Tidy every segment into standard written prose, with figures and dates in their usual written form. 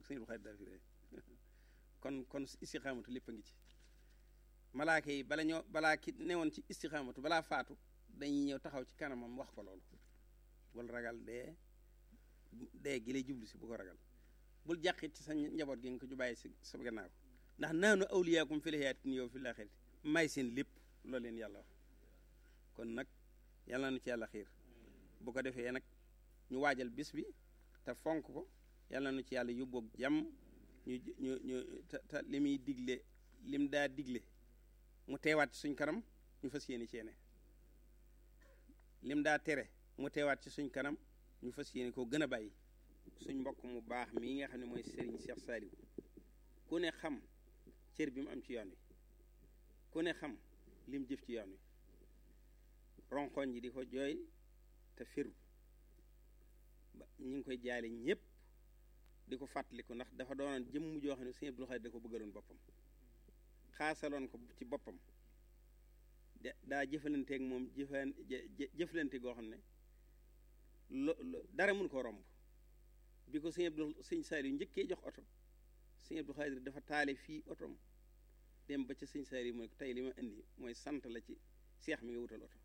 sëñ Abdou Khadre daa fi rëy kon istixaamatu lépp a ngi ci malaaka yi balaa ki newoon ci istixaamatu balaa faatu dañuy ñëw taxaw ci kanamam wax ko loolu bul ragal dee gi lay jublu si bu ko ragal bul jàqit ci sa njaboot gi nga ko ju bàyyi si sa gannaaw ndax naanu awliyaakum fil hayaati dunya wa fil aaxirati may seen lépp loolu leen yàlla wax kon nag yàlla na ci yàlla xiir bu ko defee nag ñu waajal bis bi te fonk ko yàlla na ci yàlla yóbboog jàmm ñu te li muy digle lim daa digle mu teewaat ci suñ kanam ñu fas yéene ceene lim daa tere mu teewaat ci suñ kanam ñu fas yéene koo gën a bàyyi suñ mbokk mu baax mii nga xam ne mooy Serigne Cheikh Saliou ku ne xam cër bi mu am ci yoon wi ku ne xam lim jëf ci yoon wi ronkoñ ji di ko jooy te firu ba ñu ngi koy jaale ñëpp di ko fàttaliku ndax dafa doonoon jëmm joo xam ne Sëñ Abdou Khadre da ko bëggaloon boppam xaasaloon ko ci boppam daa jëfalanteeg moom jëflante goo xam ne dara mun koo romb bi ko sëñ Saliou njëkkee jox oto Sëñ Abdou Khadre dafa taale fii otom dem ba ca sëñ Saliou mu ne ko tey li ma indi mooy sant la ci seex mi nga wutal oto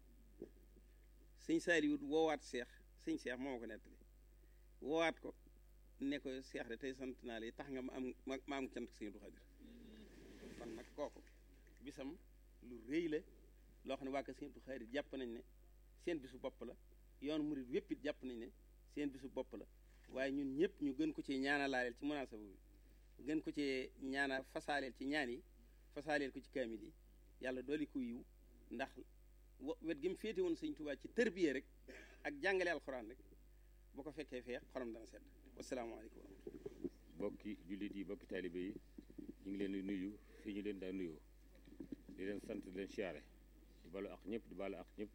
sëñ Saliou woowaat sëñ seex moo ma ko nettali woowaat ko ne ko seex de tey sant naa la tax nga ma am cant Sëñ Abdou Khadre kon nag kooku bisam lu rëy la loo xam ne waa kër Sëñ Abdou Khadre jàpp nañ ne seen bisu bopp la yoon murid wépp it jàpp nañ ne seen bisu bopp la waaye ñun ñëpp ñu gën ko ci ñaanalaaleel ci munaasaba bi gën ko ci ñaana fasaaleel ci ñaan yi fasaaleel ko ci kaamil yi yàlla dooli ko yiw ndax wet gi mu féete woon Sëñ Tuubaa ci tërbiye rek ak jàngale alxuraan rek bu ko fekkee fee xolam dana sedd wasalaamaaleykum wa rahmatulah. bokki jullit yi bokki taalibe yi ñu ngi leen di nuyu fii ñu leen daa nuyoo di leen sant di leen siyaare di balu ak ñëpp di balu ak ñëpp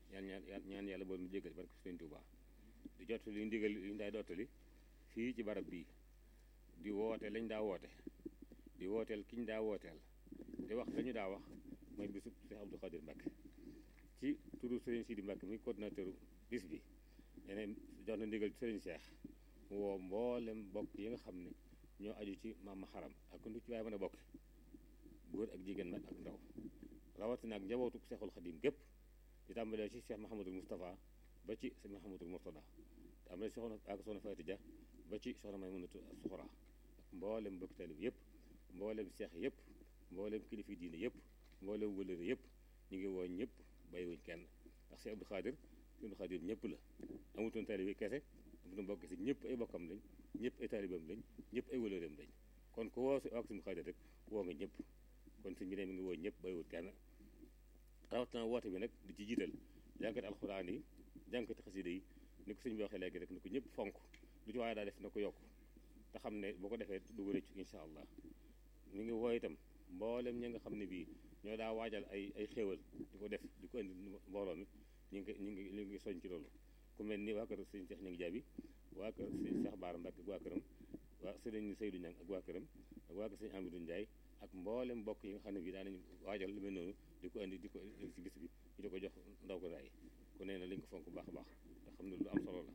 ñaan yàlla bool mu jéggal barke Sëñ Tuubaa di jot li ñu digal li ñu daa dottali fii ci barab bii di woote lañ daa woote di wooteel ki ñu daa wooteel di wax lañu daa wax mooy bisub Cheikh Abdou Khadre Mbacké ci turu Serigne Sidi Mbacké mi coordinateur bis bi yeneen jox na ndigal Serigne Cheikh mu woo mboolem bokk yi nga xam ne ñoo aju ci maam xaram ak ndu ci waaye mën a bokk góor ak jigéen mag ak ndaw rawatina ak njabootu Cheikhul Khadim gépp di tàmbalee ci Cheikh Mahamadul Moustapha ba ci Cheikh Mahamadul Mourtada tàmbalee soxna Faati Dia ba ci soxna Maymunatu Suxra ak mboolem bokk taalib yëpp mboolem seex yëpp mboolem kilifi diine yëpp mboolem wëlëre yëpp ñu ngi woo ñëpp bàyyiwuñ kenn ndax Cheikh Abdou Khadre ñëpp la amutoon taalib yi kese amutoon bokk si ñëpp ay bokkam lañ ñëpp ay taalibam lañ ñëpp ay wëlëreem lañ kon ku woo si ak Abdou Khadre rek woo nga ñëpp kon suñ bi ne mi ngi woo ñëpp bàyyiwul kenn rawatina woote bi nag di ci jiital jànkati alxuraan yi jànkati xasida yi ni ko sëñ bi waxee léegi rek ni ko ñëpp fonk lu ci waaye daa def na ko yokk te xam ne boo ko defee dugg rëcc incha allah mi ngi woo itam mboolem ñi nga xam ne bii ñoo daa waajal ay xéewal di ko def di ko indi mbooloo mi ñu ngi soñ ci loolu ku mel ni waa kër sëñ Cheikh Ñang Jaabi waa kër sëñ Cheikh Baara Mbacke ak waa këram waa sëriñ Seydou Ñang ak waa këram ak waa kër sëñ Amadou Ndiaye ak mboolem mbokk yi nga xam ne bii daanañu waajal lu mel noonu di ko indi ci bis bi ñu di ko jox ndaw ko daay ku nee na lañ ko fonk bu baax a baax te xam ne lu am solo la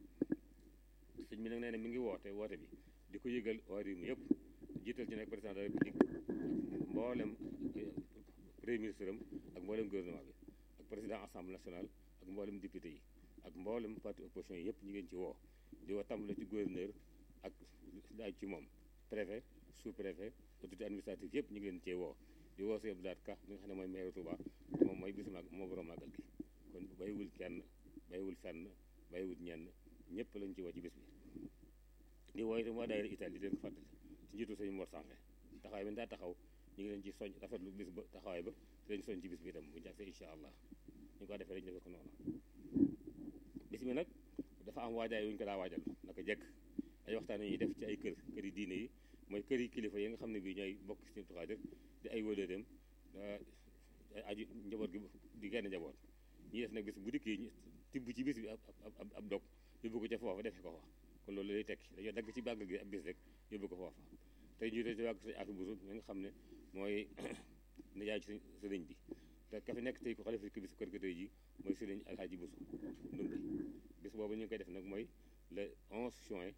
sëñ bi nag nee na mi ngi woote bi di ko yëgal waa réew mi yëpp jiital ci nag président de la république ak mboolem premier ministre am ak mboolem gouvernement bi ak président assemblée nationale ak mboolem député yi ak mboolem parti opposition yi yëpp ñu ngeen ci woo di woo tàmbale ci gouverneur ak laaj ci moom préfet sous préfet autorité administrative yëpp ñu ngi leen cee woo di woo Sëñ Abdou Lahad Ka mi nga xam ne mooy maire Touba moom mooy bisu mag moo borom màggal gi kon bàyyiwul kenn bàyyiwul fenn bàyyiwul ñenn ñëpp lañ ci woo ci bis bi di woo itam waa daayira Italie di leen ko fàttali ci njiitu sëñ Mor Sange taxawaay bi daa taxaw ñu ngi leen ci soñ rafetlu bis ba taxawaay ba di leen soñ ci bis bi itam bu ñu jagsee incha allah ñu ko defee rek ñu defee ko noonu bis bi nag dafa am waajaay yu ñu ko daa waajal naka jekk ay waxtaan yu ñuy def ci ay kër yi diine yi mooy kër yi kilifa yi nga xam ne bii ñooy bokk ci Abdou Khadre di ay wëlëreem aju njaboot gi di genn njaboot ñuy def nag bis bu dikkee tibb ci bis bi ab dog yóbbu ko ca foofa defe ko fa kon loolu lay tekki dañoo dagg ci bàggal gi ab bis rek yóbbu ko foofa tey ñu te ci wàgg sañ afi busu mi nga xam ne mooy nijaay ci sëriñ bi te ka fi nekk tey ko xalifa ki bis kër ga tey ji mooy sëriñ Alhaaji Busu Ndumbe bis boobu ñu ngi koy def nag mooy le 11 juin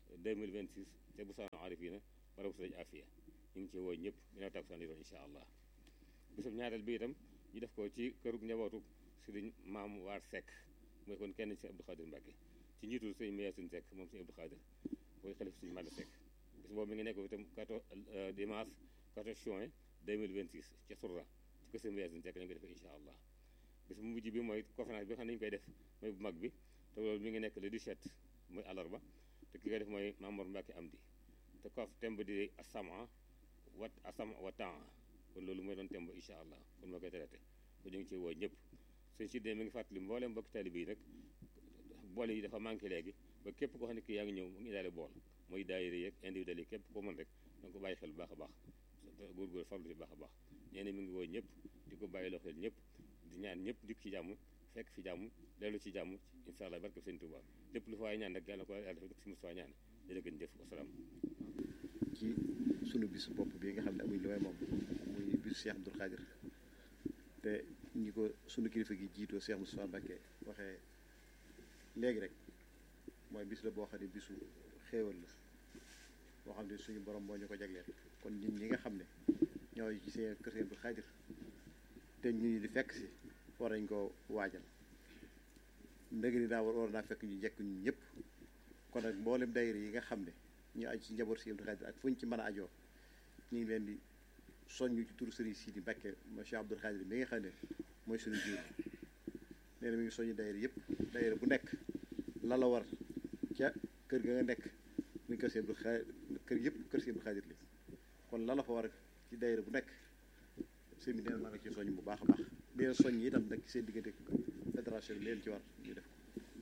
2026 te bu saano arifina barabu sëriñ Afia ñu ngi ci woo ñëpp dina takk saan yoon incha allah. bisub ñaareel bi itam ñu def ko ci kërug njabootu sëriñ Maam Waar Seck mooy kon kenn ci Abdou Khadir Mbacke ci njiitul sëriñ Mayasin Seck moom sëriñ Abdou Khadir mooy xalif sëriñ Malick Seck. bis boobu mi ngi nekk itam 14 dimanche 14 juin 2026 ca Sourda ci kër sëriñ Mayasin Seck lañ ko defee incha allah. bis bu mujj bi mooy conférence bi nga xam ne dañu koy def mooy bu mag bi te loolu mi ngi nekk le 17 mooy àllarba te ki koy def mooy Mamour Mbacke Amdi te kof temb di asama wa temps kon loolu mooy doon temb incha allah kon moo koy traité kon ñu ngi ciy woo ñëpp sëñ si de mi ngi fàttali mbooleem mbokki taalibe yi nag bool yi dafa manqué léegi ba képp koo xam ne kii yaa ngi ñëw mu ngi daale bool mooy daayira yeeg individuel yi képp koo mën rek danga ko bàyyi xel bu baax a baax góorgóor farlu ci baax a baax nee na mi ngi woo ñëpp di ko bàyyi loo xel ñëpp di ñaan ñëpp dikk ci jàmm fekk fi jàmm dellu ci jàmm incha allah barke sëñ Tuubaa lépp lu fa waay ñaan rek yàlla ko yàlla def si Mustafaa ñaan jërë ngeen jëf wasalaam. ci sunu bis bopp bi nga xam ne amuñ lu may moom muy bisu Cheikh Abdoul Khadir te ñi ko sunu kilifa gi jiitoo Cheikh Moustapha Mbacké waxee léegi rek mooy bis la boo xam ne bisu xéewal la boo xam ne suñu borom moo ñu ko jagleel kon nit ñi nga xam ne ñooy ci seen kër Cheikh Abdoul Khadir te ñu di fekk si war nañ koo waajal ndëg ni daa war naa fekk ñu njëkk ñu ñëpp kon nag mboolem daayira yi nga xam ne ñu aju ci njaboot Cheikh Abdoul Khadir ak fu ñu ci mën a ajoo ñu ngi leen di soññu ci turu Serigne Sidi Mbacké mo Cheikh Abdoul Khadir mi nga xam ne mooy suñu jiw nee na mi ngi soññu daayira yëpp daayira bu nekk la la war ca kër ga nga nekk muy kër Cheikh Abdoul Khadir kër yëpp kër Cheikh Abdoul Khadir li kon la la fa war ci daayira bu nekk sëñ bi nee na maa ngi ci soññ bu baax a baax di leen soññ itam nag ci seen diggante fédération bi leen ci war ñu def ko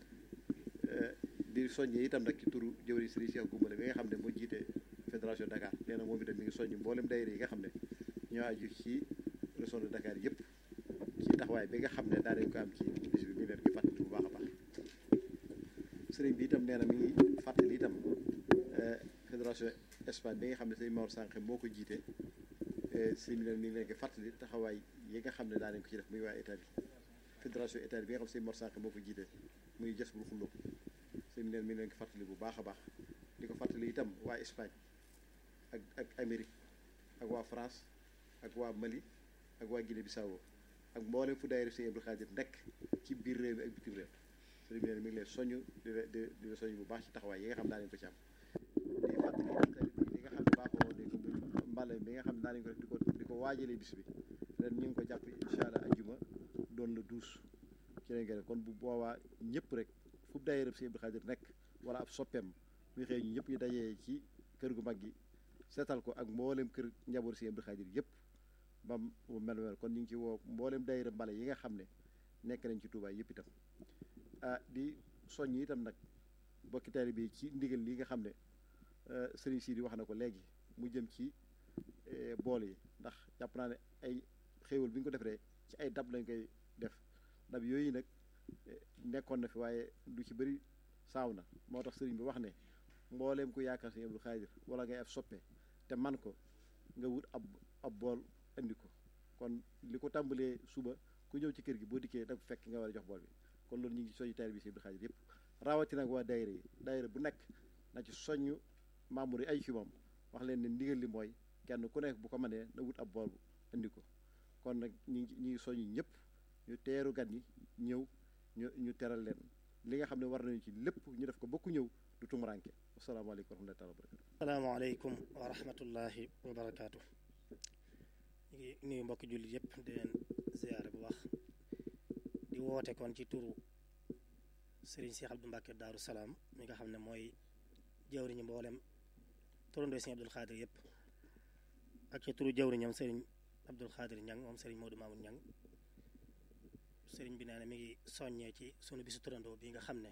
di soññee itam nag ci turu jëwri Serigne Cheikh Goumbale bi nga xam ne moo jiite fédération Dakar nee na moom itam mi ngi soññ mboolem daayira yi nga xam ne ñoo aju ci région de Dakar yëpp ci taxawaay bi nga xam ne daa dañ ko am ci bis bi mi leen di fàttali bu baax a baax sëriñ bi itam nee na mi ngi fàttali itam fédération Espagne bi nga xam ne sëriñ Mor Sànq moo ko jiite sëriñ bi mi ngi leen di fàttali taxawaay yi nga xam ne daa dañ ko ci def muy waa état bi fédération état bi nga xam ne sëriñ Mor Sànq moo ko jiite muy jës bul xulóo sëriñ bi mi ngi leen di fàttali bu baax a baax di ko fàttali itam waa Espagne ak Amérique ak waa France ak waa Mali ak waa Guinée Bissau ak mboolem fu daayira Sëriñ Abdoul Khadir nekk ci biir réew mi ak bitim réew sëriñ bi mi ngi leen soññ di la soññ bu baax ci taxawaay yi nga xam daa nañ ko ci am di fàttali li nga xam ne baaxoo nañ ko mbale bi nga xam ne daa nañ ko def di ko waajalee bis bi ren ñu ngi ko jàpp incha allah ajjuma doon la 12 ci lañ koy def kon bu boobaa ñëpp rek fu daayira Sëriñ Abdoul Khadir nekk wala ab soppeem muy xëy ñu ñëpp ñu dajee ci kër gu mag gi seetal ko ak mboolem kër njaboot Sëriñ Abdoul Khadir yëpp ba mu mel kon ñu ngi ci woo mboolem daayira mbale yi nga xam ne nekk nañ ci Touba yëpp itam di soññ itam nag bokki taalibe bi ci ndigal li nga xam ne Serigne Sidi wax na ko léegi mu jëm ci bool yi ndax jàpp naa ne ay xéewal bi ñu ko defee ci ay dab lañ koy def dab yooyu nag nekkoon na fi waaye du ci bëri saaw na moo tax Serigne bi wax ne mbooleem ku yaakaar Sëriñ Abdoul Khadir wala ngay ab soppe te man ko nga wut ab bool indi ko kon li ko tàmbalee suba ku ñëw ci kër gi boo dikkee dafa fekk nga war a jox bool bi kon loolu ñu ngi soññu taalibe bi Sëriñ Abdoul Khadir yëpp rawatina ak waa daayira yi daayira bu nekk na ci soññu membre yi ay ci moom wax leen ne ndigal li mooy kenn ku nekk bu ko mënee na wut ab bool indi ko kon nag ñu ngi soññu ñëpp ñu teeru gan yi ñëw ñu teral leen li nga xam ne war nañu ci lépp ñu def ko bokku ñëw du tumuranke asalaamaaleykum wa rahmatullahi wa barakatu asalaamaaleykum wa rahmatullahi wa barakaatu ñu ngi nuyu mbokki jullit yëpp di leen ziyaare bu baax di woote kon ci turu Serigne Cheikh Abdou Mbacké Daaru Salaam mi nga xam ne mooy jawriñu mboolem turandoo Serigne Abdoul Khadir yëpp ak ci turu jawriñam Serigne Abdoul Khadir Ñang moom Serigne Modou Mamoun Ñang Serigne bi nee na mi ngi soññee ci sunu bisu turandoo bi nga xam ne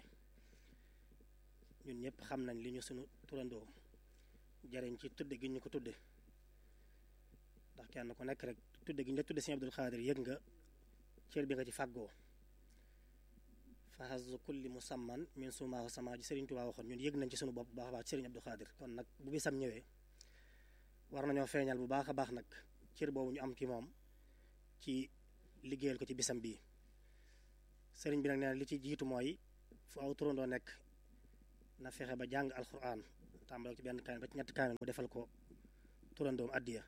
ñun ñëpp xam nañ li ñu sunu turandoo jariñ ci tudde gi ñu ko tudde ndax kenn ku nekk rek tudde gi ñu la tudde Serigne Abdoul Khadir yëg nga cër bi nga ci fàggoo fahazu kulli musamman min sumaahu sama ji Serigne Touba waxoon ñun yëg nañ ci sunu bopp bu baax a baax ci Serigne Abdoul Khadir kon nag bu bisam ñëwee war nañoo feeñal bu baax a baax nag cër boobu ñu am ci moom ci liggéeyal ko ci bisam bii sëriñ bi nag nee na li ci jiitu mooy fu aw turandoo nekk na fexe ba jàng alquran tàmbale ci benn kaamil ba ci ñetti kaamil mu defal ko turandoom addiya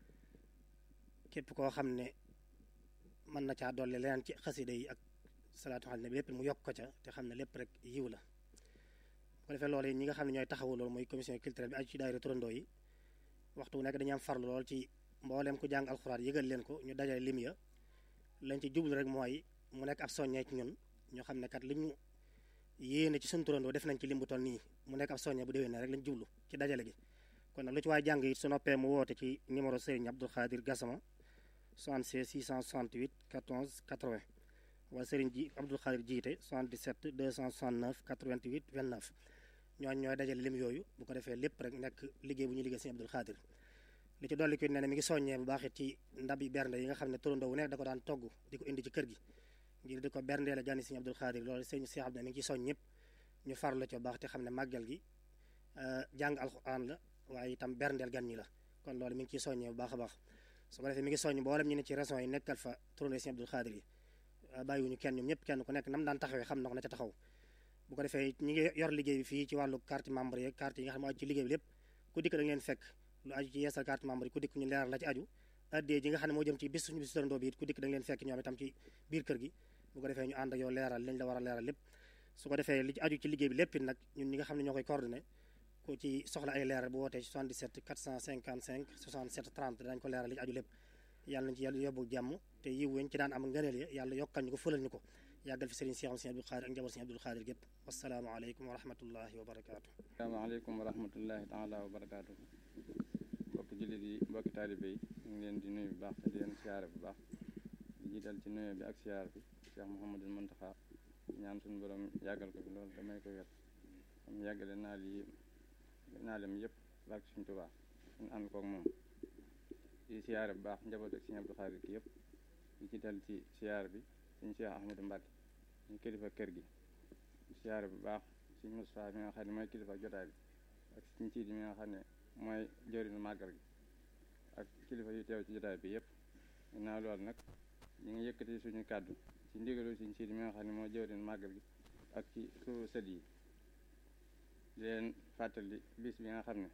képp koo xam ne mën na caa dolli leneen ci xasida yi ak salaatu ala nabi lépp mu yokk ko ca te xam ne lépp rek yiw la bu ko defee loolu yi ñi nga xam ne ñooy taxawu loolu mooy commission culturelle bi aju ci daayira turandoo yi waxtu wu nekk dañu am farlu lool ci mboolem ku jàng alxuraan yëgal leen ko ñu dajale lim ya lañ ci jublu rek mooy mu nekk ab soññee ci ñun ñu xam ne kat li ñu yéene ci suñu turandoo def nañ ci lim bu toll nii mu nekk ab soññee bu déwénee rek lañ jublu ci dajale gi kon nag lu ci waay jàng it su noppee mu woote ci numéro Serigne Abdou Khadir Gassama 76 668 14 80 wala Serigne ji Abdou Khadir jiite 77 269 88 29 ñooy dajale lim yooyu bu ko defee lépp rek nekk liggéey bu ñu liggéey Serigne Abdou Khadir li ci dolli ko ne mi ngi soññee bu baax it ci ndabi bernde yi nga xam ne turandoo wu nekk da ko daan togg di ko indi ci kër gi ngir di ko berndeele gani Serigne Abdou Khadir loolu Serigne Cheikh Abdou mi ngi ci soññ ñëpp ñu farlu ci bu baax te xam ne màggal gi jàng alxuraan la waaye itam berndeel gan ñi la kon loolu mi ngi ciy soññee bu baax a baax su ko defee mi ngi soññ mboolem ñu ne ci régions yi nekkal fa turandoo Serigne Abdou Khadir yi bàyyiwuñu kenn ñoom ñëpp kenn ku nekk nam daan taxawee xam na ko na ca taxaw bu ko defee ñi ngi yor liggéey bi fii ci wàllu carte membre yi carte yi nga xam ne aju ci liggéey bi lépp ku dikk da ngeen fekk lu aju ci yeesal carte membre yi ku dikk ñu leeral la ci aju addee ji nga xam ne moo jëm ci bis suñu bis turandoo bi it ku dikk da ngeen fekk ñoom itam ci biir kër gi bu ko defee ñu ànd ak yow leeral lañ la war a leeral lépp su ko defee li ci aju ci liggéey bi lépp it nag ñun ñi nga xam ne ñoo koy coordonné ku ci soxla ay leeral bu wootee ci 77 455 67 30 dañ ko leeral li ci aju lépp yàlla nañ ci yàlla yóbbu jàmm te yiw weñ ci daan am ngëneel ya yàlla yokkal ñu ko fëlal ñu ko yàggal fi Serigne Cheikh Serigne Abdou Khadir ak njaboot Serigne Abdou Khadir gépp wasalaamaaleykum wa rahmatullahi wa barakaatu. asalaamaaleykum wa rahmatullahi taala wa barakaatu. mbokki jullit yi mbokki taalibe yi ñu ngi leen di nuyu bu baax te di leen siyaare bu baax di jiital ci nuyu bi ak siyaar bi Cheikh Mouhamadul Mountakha ñaan suñu borom yàggal ko fi loolu damay ko wér am yàggale naalem yëpp barke suñu Tuubaa suñu ànd koog moom di siyaare bu baax njaboot ak Serigne Abdou Khadir ki yëpp di jiital ci siyaar bi suñu Cheikh Ahmadou Mbacke ñu kilifa kër gi siyaare bu baax suñu Moustapha mi nga xam ne mooy kilifa jotaay bi ak suñu Siidi mi nga xam ne mooy jëriñu màggal gi ak kilifa yu teew ci jotaay bi yëpp ginnaaw loolu nag ñu ngi yëkkati suñu kàddu ci ndigalu suñu Siidi mi nga xam ne mooy jëriñu màggal gi ak ci turu sët yi di leen fàttali bis bi nga xam ne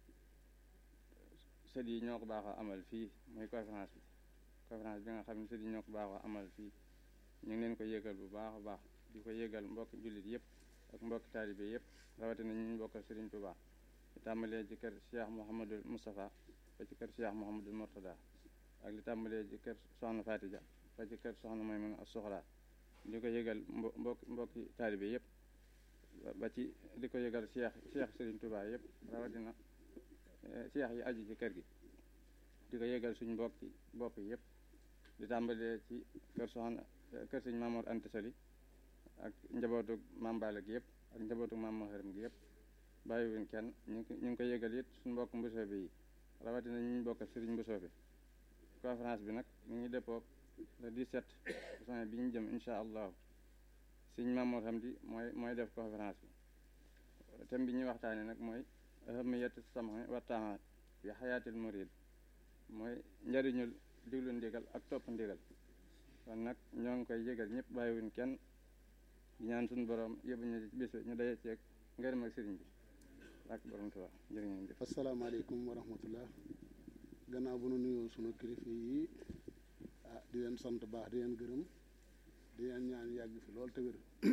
sët yi ñoo ko baaxoo amal fii mooy conférence bi nga xam ne sët yi ñoo ko baaxoo amal fii ñu ngi leen ko yëgal bu baax a baax di ko yëgal mbokki jullit yëpp ak mbokki taalibe yëpp rawatina ñu bokkal Serigne Touba li tàmbalee ci kër Cheikh Mouhamadul Moustapha ba ci kër Cheikh Mouhamadul Mourtada ak li tàmbalee ci kër Soxna Fatija ba ci kër Soxna Maymuna ak Soxla di ko yëgal mbokki taalibe yëpp ba ci di ko yëgal Cheikh Serigne Touba yëpp rawatina Cheikh yi aju ci kër gi di ko yëgal suñu mbokki bopp yëpp di tàmbalee ci kër sëñ Mamour Anta Sali ak njabootu Maam Balla gi yëpp ak njabootu Maam Maharam gi yëpp bàyyiwuñ kenn ñu ngi ko yëgal it suñu mbokk mbusoobe yi rawatina ñu bokk Sëriñ Mbusoobe conférence bi nag ñu ngi dëppoo le 17 juin bi ñu jëm incha allahu sëñ Mamour Hamdi mooy def conférence bi thème bi ñuy waxtaane nag mooy ahamiyatu sam'i wa taa'ati fi xayaatil murid mooy njariñul diglu ndigal ak topp ndigal kon nag ñoo ngi koy yëgal ñëpp bàyyiwuñ kenn di ñaan suñu borom yóbbu ñu bis ñu daje ceeg ngërëm ak sëriñ bi ak borom Tuubaa jërë ngeen jëf. asalaamaaleykum wa rahmatullah gannaaw bu nu nuyoo sunu kilifa yi di leen sant baax di leen gërëm di leen ñaan yàgg fi lool te wér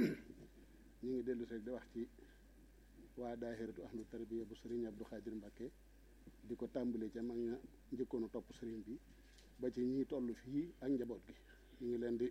ñu ngi dellu seeg di wax ci waa daahiratu ahlu tarbiya bu Serigne Abdou Khadir Mbacke di ko tàmbalee ca mag ña njëkkoonu topp sëriñ bi ba ci ñi toll fii ak njaboot gi ñu ngi leen di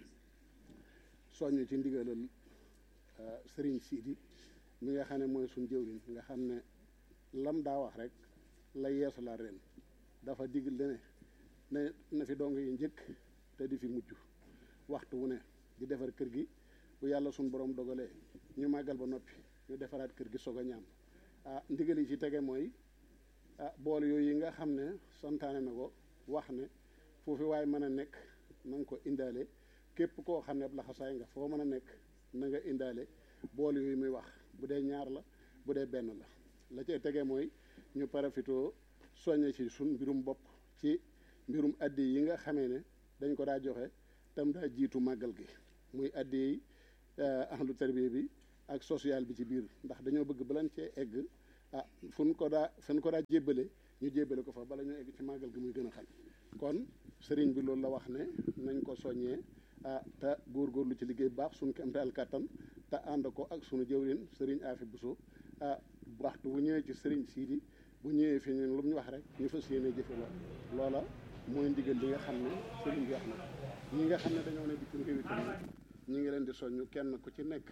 soññ ci ndigalal sëriñ Sidi mi nga xam ne mooy suñ jëwriñ nga xam ne lam daa wax rek la yeesu la ren dafa digle ne na fi dong yi njëkk te di fi mujj waxtu wu ne di defar kër gi bu yàlla suñ borom dogalee ñu màggal ba noppi ñu defaraat kër gi soog a ñaam ndigal yi ci tege mooy bool yooyu yi nga xam ne santaane na ko wax ne foofu waaye mën a nekk na nga ko indaale képp koo xam ne ab laxasaay nga foo mën a nekk na nga indaale bool yooyu muy wax bu dee ñaar la bu dee benn la cay tege mooy ñu parafitoo soññe ci suñ mbirum bopp ci mbirum addi yi nga xamee ne dañ ko daa joxe tam daa jiitu màggal gi muy addi yi ahlu tarbiya bi ak social bi ci biir ndax dañoo bëgg balan cee egg fu ko daa jébbale ñu jébbale ko fa bala ñu egg ci màggal gi muy gën a xal kon sëriñ bi loolu la wax ne nañ ko soññee te góorgóorlu ci liggéey bu baax suñu kéemtaal kàttan te ànd ko ak sunu jëwrin sëriñ Afi Bousso waxtu bu ñëwee ci sëriñ Sidi bu ñëwee fi ñun lu mu ñu wax rek ñu fas yéene jëfe loola mooy ndigal li nga xam ne sëriñ bi wax na ñi nga xam ne dañoo ne bitim réew itam ñi ngi leen di soññu kenn ku ci nekk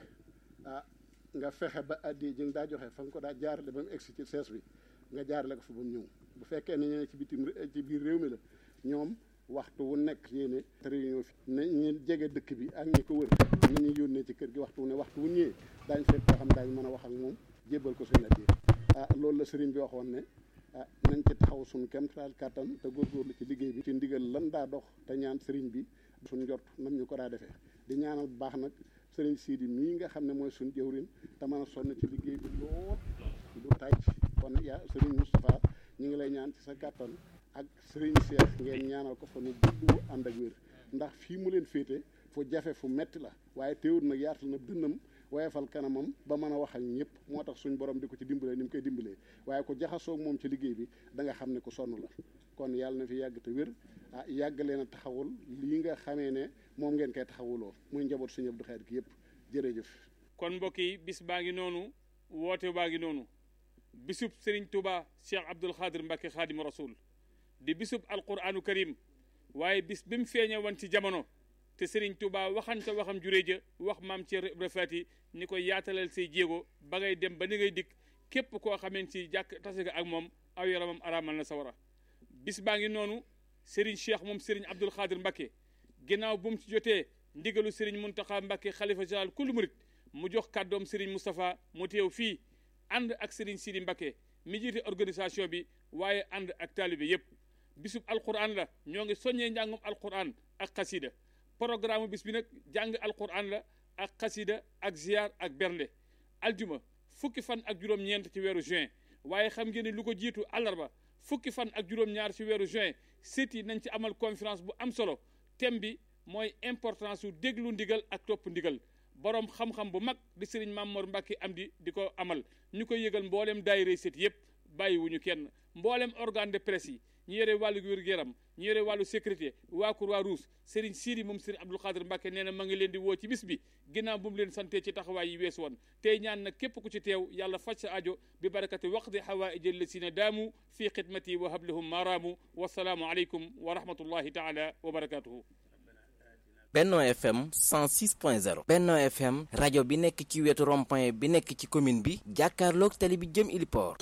nga fexe ba addi ji nga daa joxe fa nga ko daa jaarale ba mu egsi ci sees bi nga jaarale ko fa ba mu ñëw bu fekkee ne ñu ne ci biir réew mi la ñoom waxtu wu nekk yéene réunion fi ne ñu jege dëkk bi ak ñi ko wër nañu yónnee ci kër gi waxtu wu ne waxtu wu ñëwee daañu fekk koo xam daañu mën a wax ak moom jébbal ko suñu addi loolu la sëriñ bi waxoon ne nañ ci taxaw suñu kéemtalaay kàttan te góorgóorlu ci liggéey bi ci ndigal lan daa dox te ñaan sëriñ bi suñu njort nam ñu ko daa defee di ñaanal bu baax nag sëriñ Sidi mii nga xam ne mooy suñu jëwrin te mën a sonn ci liggéey bi lool du tàyc kon sëriñ Moustapha ñu ngi lay ñaan ci sa kàttan ak sëriñ Cheikh ngeen ñaanal ko fa nu gudd ànd ak wér ndax fii mu leen féete fu jafe fu metti la waaye teewul nag yaatal na dënnam woyefal kanamam ba mën a wax ak ñëpp moo tax suñ borom di ko ci dimbalee ni mu koy dimbalee waaye ko jaxasoog moom ci liggéey bi da nga xam ne ku sonn la kon yàlla na fi yàgg te wér yàgg leen a taxawul lii nga xamee ne moom ngeen koy taxawuloo muy njaboot Sëriñ Abdou Khadre gi yëpp jërëjëf. kon mbokk yi bis baa ngi noonu woote baa ngi noonu bisub Serigne Touba Cheikh Abdoul Khadre Mbacké Khadim Rasoul di bisub alquranu karim waaye bis bi mu feeñe woon ci jamono te Serigne Touba waxante waxam juree ja wax maam Thierno Ibra Fati ni ko yaatalal say jéego ba ngay dem ba ni ngay dikk képp koo xamante ci jàkk tase nga ak moom aw yaramam araamal na sawara bis baa ngi noonu Serigne Cheikh moom Serigne Abdoul Khadre Mbacké ginnaaw bu mu ci jotee ndigalu Serigne Mountakha Mbacké xalifa général kullu murit mu jox kàddoom Serigne Moustapha mu teew fii ànd ak Serigne Sidi Mbacké mi jiite organisation bi waaye ànd ak taalibe yépp bisub alquran la ñoo ngi soññee njàngum alquran ak xasida programme bis bi nag jàng alquran la ak xasida ak ziar ak bernde aljuma fukki fan ak juróom-ñeent ci weeru juin waaye xam ngeen ne lu ko jiitu àllarba fukki fan ak juróom-ñaar ci weeru juin site yi nañ ci amal conférence bu am solo thème bi mooy importance su déglu ndigal ak topp ndigal borom xam-xam bu mag di Serigne Mamor Mbacké Amdi di ko amal ñu koy yëgal mboolem daayira site yëpp bàyyiwuñu kenn mboolem organe de presse yi ñu yore wàllu wér-gu-yaram ñu yore wàllu sécurité waa Croix-Rouge Serigne Sidi moom Serigne Abdoul Khadre Mbacké nee na ma ngi leen di woo ci bis bi ginnaaw bu mu leen santee ci taxawaay yi weesu woon tey ñaan nag képp ku ci teew yàlla faj sa ajo bi barakati waqdi hawaïj allasina daamu fi xidmati wa hablahum maaraamu wasalaamu aleykum wa rahmatullahi taala wa barakatuhu. Benno FM 106.0 Benno FM rajo bi nekk ci wetu rond-point bi nekk ci commune bi jàkkaarloog tali bi jëm Iliport